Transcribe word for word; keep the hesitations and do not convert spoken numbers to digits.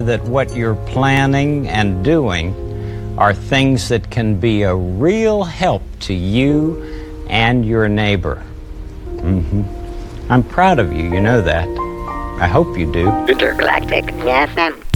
that what you're planning and doing are things that can be a real help to you and your neighbor. Mm-hmm. I'm proud of you, you know that. I hope you do. Intergalactic F M.